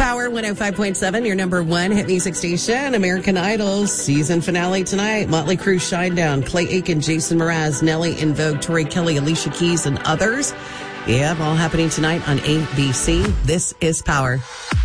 Power 105.7, your number one hit music station. American Idol season finale tonight. Motley Crue, Shinedown, Clay Aiken, Jason Mraz, Nelly, In Vogue, Tori Kelly, Alicia Keys, and others. Yep, all happening tonight on ABC. This is Power.